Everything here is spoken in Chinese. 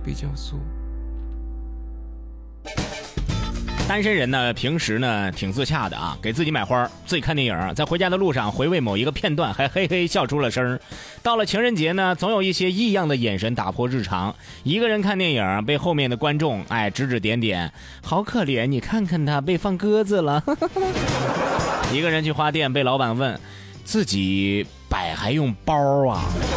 比较素。 单身人呢，平时呢挺自洽的啊，给自己买花，自己看电影，在回家的路上回味某一个片段，还嘿嘿笑出了声。到了情人节呢，总有一些异样的眼神打破日常。一个人看电影，被后面的观众指指点点，好可怜，你看看他被放鸽子了。一个人去花店，被老板问，自己摆还用包啊？